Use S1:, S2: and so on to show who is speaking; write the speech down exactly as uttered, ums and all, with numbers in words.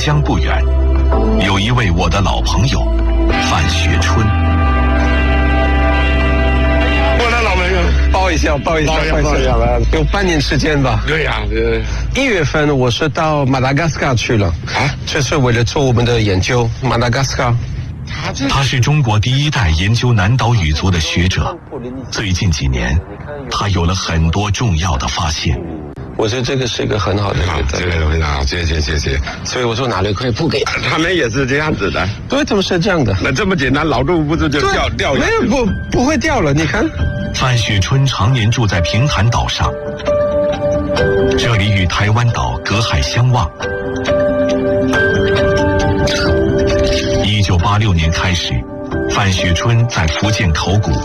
S1: 江不远，有一位我的老朋友范学春。
S2: 我的老朋友，
S3: 抱一下，抱一下，
S2: 抱一下吧。
S3: 有半年时间吧。
S2: 对呀、啊，
S3: 一月份我是到马达加斯加去了啊，这是为了做我们的研究。马达加斯加，
S1: 他是中国第一代研究南岛语族的学者。最近几年，他有了很多重要的发现。
S3: 我觉得这个是一个很好的
S2: 好，这个非常好，谢谢谢谢。
S3: 所以我说哪里可以不给
S2: 他们也是这样子的。
S3: 对，怎么是这样的？
S2: 那这么简单，老动物不是就掉掉下去？
S3: 没有，不不会掉了。你看，
S1: 范雪春常年住在平潭岛上，这里与台湾岛隔海相望。一九八六年开始，范雪春在福建考古。